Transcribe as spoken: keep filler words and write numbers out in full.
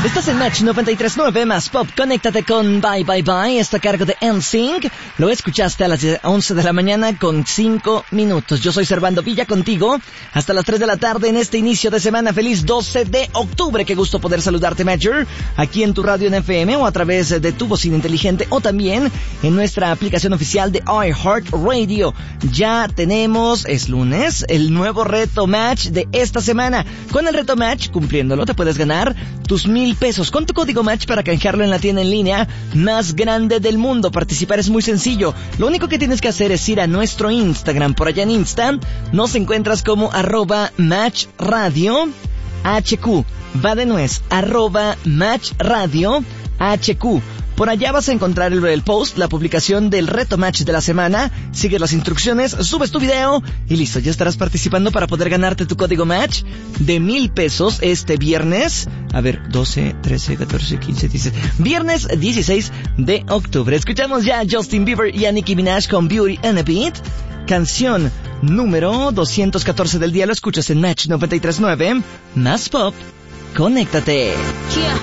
Estás en Match noventa y tres punto nueve más Pop. Conéctate con Bye Bye Bye. Está a cargo de N Sync. Lo escuchaste a las once de la mañana con cinco minutos. Yo soy Servando Villa contigo hasta las tres de la tarde en este inicio de semana. Feliz doce de octubre. Qué gusto poder saludarte, Major, aquí en tu radio en F M o a través de tu bocina inteligente o también en nuestra aplicación oficial de iHeartRadio. Ya tenemos, es lunes, el nuevo reto Match de esta semana. Con el reto Match, cumpliéndolo, te puedes ganar tus mil pesos con tu código Match para canjearlo en la tienda en línea más grande del mundo. Participar es muy sencillo. Lo único que tienes que hacer es ir a nuestro Instagram. Por allá en Insta nos encuentras como arroba Match Radio H Q. Va de nuez, arroba Match Radio H Q. Por allá vas a encontrar el, el post, la publicación del reto Match de la semana. Sigues las instrucciones, subes tu video y listo, ya estarás participando para poder ganarte tu código Match de mil pesos este viernes. A ver, doce, trece, catorce, quince, dieciséis. Viernes dieciséis de octubre. Escuchamos ya a Justin Bieber y a Nicki Minaj con Beauty and a Beat. Canción número doscientos catorce del día. Lo escuchas en Match noventa y tres punto nueve. Más Pop. Conéctate. Yeah.